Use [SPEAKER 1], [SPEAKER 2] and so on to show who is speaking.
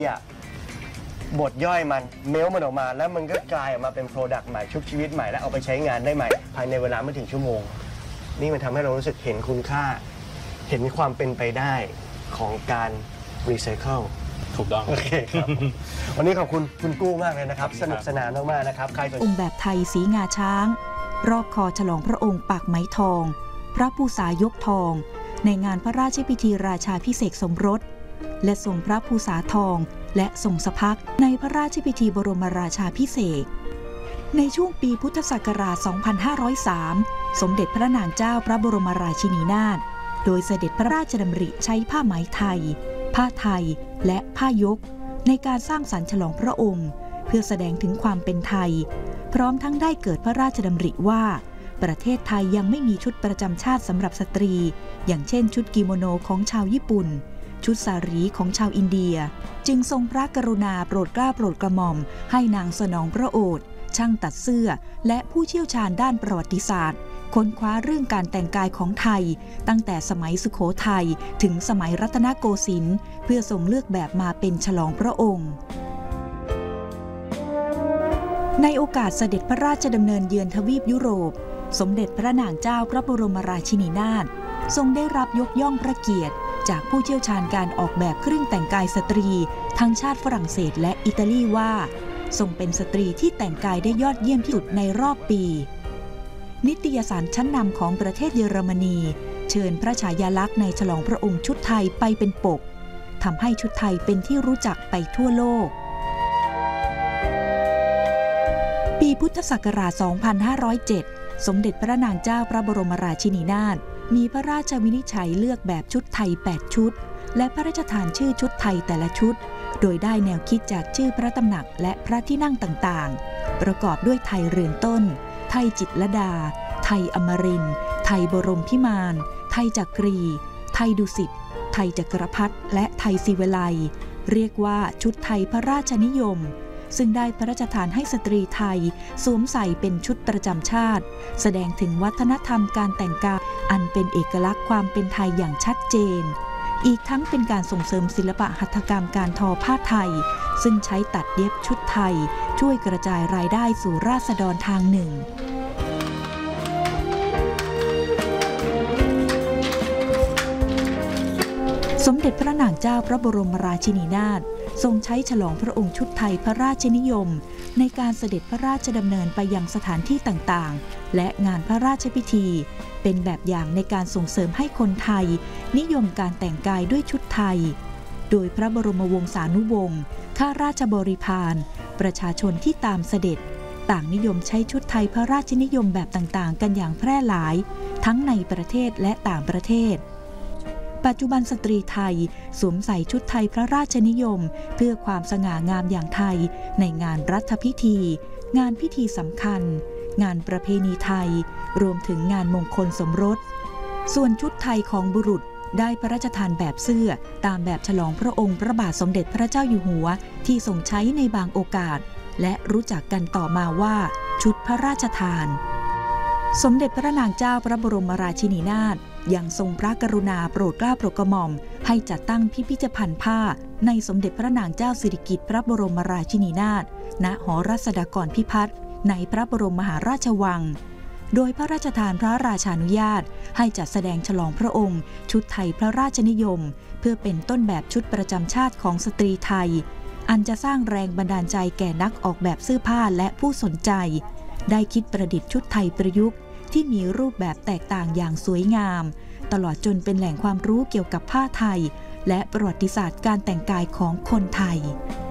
[SPEAKER 1] บทย่อยมันเมลมันออกมาแล้วมันก็กลายออกมาเป็นโปรดักต์ใหม่ชุบชีวิตใหม่แล้วเอาไปใช้งานได้ใหม่ภายในเวลาไม่ถึงชั่วโมงนี่มันทำให้เรารู้สึกเห็นคุณค่าเห็นความเป็นไปได้ของการรีไซเคิล
[SPEAKER 2] ถูกต้อง
[SPEAKER 1] โอเคครับ วันนี้ขอบคุณคุณกู้มากเลยนะครับสนุกสนานมากๆนะครับใครสนใจ
[SPEAKER 3] องค์แบบไทยสีงาช้างรอบคอฉลองพระองค์ปากไหมทองพระภูษายกทองในงานพระราชพิธีราชาภิเษกสมรสและทรงพระภูษาทองและทรงสะพักในพระราชพิธีบรมราชาภิเษกในช่วงปีพุทธศักราช 2503 สมเด็จพระนางเจ้าพระบรมราชินีนาถโดยเสด็จพระราชดำริใช้ผ้าไหมไทยผ้าไทยและผ้ายกในการสร้างสรรค์ฉลองพระองค์เพื่อแสดงถึงความเป็นไทยพร้อมทั้งได้เกิดพระราชดำริว่าประเทศไทยยังไม่มีชุดประจำชาติสำหรับสตรีอย่างเช่นชุดกิโมโนของชาวญี่ปุ่นชุดสารีของชาวอินเดียจึงทรงพระกรุณาโปรดเกล้าโปรดกระหม่อมให้นางสนองพระโอษฐ์ช่างตัดเสื้อและผู้เชี่ยวชาญด้านประวัติศาสตร์ค้นคว้าเรื่องการแต่งกายของไทยตั้งแต่สมัยสุโขทัยถึงสมัยรัตนโกสินทร์เพื่อทรงเลือกแบบมาเป็นฉลองพระองค์ในโอกาสเสด็จพระราชดำเนินเยือนทวีปยุโรปสมเด็จพระนางเจ้าพระบรมราชินีนาถทรงได้รับยกย่องพระเกียรติจากผู้เชี่ยวชาญการออกแบบเครื่องแต่งกายสตรีทั้งชาติฝรั่งเศสและอิตาลีว่าทรงเป็นสตรีที่แต่งกายได้ยอดเยี่ยมที่สุดในรอบปีนิตยสารชั้นนำของประเทศเยอรมนีเชิญพระฉายาลักษณ์ในฉลองพระองค์ชุดไทยไปเป็นปกทำให้ชุดไทยเป็นที่รู้จักไปทั่วโลกปีพุทธศักราช 2507 สมเด็จพระนางเจ้าพระบรมราชินีนาถมีพระราชวินิจฉัยเลือกแบบชุดไทย 8 ชุดและพระราชทานชื่อชุดไทยแต่ละชุดโดยได้แนวคิดจากชื่อพระตำหนักและพระที่นั่งต่างๆประกอบด้วยไทยเรือนต้นไทยจิตรลดาไทยอมรินทร์ไทยบรมพิมานไทยจักรีไทยดุสิตไทยจักรพรรดิและไทยศิวไลยเรียกว่าชุดไทยพระราชนิยมซึ่งได้พระราชทานให้สตรีไทยสวมใส่เป็นชุดประจำชาติแสดงถึงวัฒนธรรมการแต่งกายอันเป็นเอกลักษณ์ความเป็นไทยอย่างชัดเจนอีกทั้งเป็นการส่งเสริมศิลปะหัตถกรรมการทอผ้าไทยซึ่งใช้ตัดเย็บชุดไทยช่วยกระจายรายได้สู่ราษฎรทางหนึ่งสมเด็จพระนางเจ้าพระบรมราชินีนาถทรงใช้ฉลองพระองค์ชุดไทยพระราชนิยมในการเสด็จพระราชดำเนินไปยังสถานที่ต่างๆและงานพระราชพิธีเป็นแบบอย่างในการส่งเสริมให้คนไทยนิยมการแต่งกายด้วยชุดไทยโดยพระบรมวงศานุวงศ์ข้าราชบริพารประชาชนที่ตามเสด็จต่างนิยมใช้ชุดไทยพระราชนิยมแบบต่างๆกันอย่างแพร่หลายทั้งในประเทศและต่างประเทศปัจจุบันสตรีไทยสวมใส่ชุดไทยพระราชนิยมเพื่อความสง่างามอย่างไทยในงานรัฐพิธีงานพิธีสำคัญงานประเพณีไทยรวมถึงงานมงคลสมรสส่วนชุดไทยของบุรุษได้พระราชทานแบบเสื้อตามแบบฉลองพระองค์พระบาทสมเด็จพระเจ้าอยู่หัวที่ทรงใช้ในบางโอกาสและรู้จักกันต่อมาว่าชุดพระราชทานสมเด็จพระนางเจ้าพระบรมราชินีนาถยังทรงพระกรุณาโปรดเกล้าโปรดกระหม่อมให้จัดตั้งพิพิธภัณฑ์ผ้าในสมเด็จพระนางเจ้าสิริกิติ์พระบรมราชินีนาถณหอรัศดากรพิพัฒน์ในพระบรมมหาราชวังโดยพระราชทานพระราชานุญาตให้จัดแสดงฉลองพระองค์ชุดไทยพระราชนิยมเพื่อเป็นต้นแบบชุดประจำชาติของสตรีไทยอันจะสร้างแรงบันดาลใจแก่นักออกแบบเสื้อผ้าและผู้สนใจได้คิดประดิษฐ์ชุดไทยประยุกต์ที่มีรูปแบบแตกต่างอย่างสวยงามตลอดจนเป็นแหล่งความรู้เกี่ยวกับผ้าไทยและประวัติศาสตร์การแต่งกายของคนไทย